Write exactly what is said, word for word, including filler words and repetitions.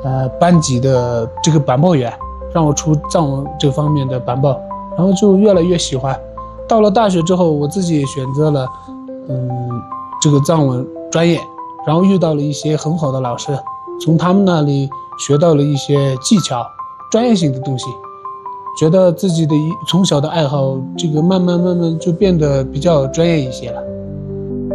呃班级的这个板报员，让我出藏文这方面的板报，然后就越来越喜欢。到了大学之后，我自己也选择了嗯这个藏文专业，然后遇到了一些很好的老师，从他们那里学到了一些技巧、专业性的东西，觉得自己的从小的爱好，这个慢慢慢慢就变得比较专业一些了。